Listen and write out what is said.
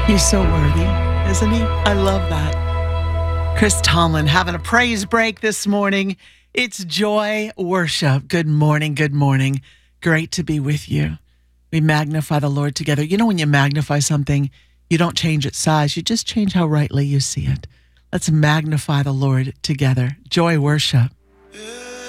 He's so worthy, isn't he? I love that. Chris Tomlin having a praise break this morning. It's Joy Worship. Good morning. Good morning. Great to be with you. We magnify the Lord together. You know, when you magnify something, you don't change its size. You just change how rightly you see it. Let's magnify the Lord together. Joy Worship.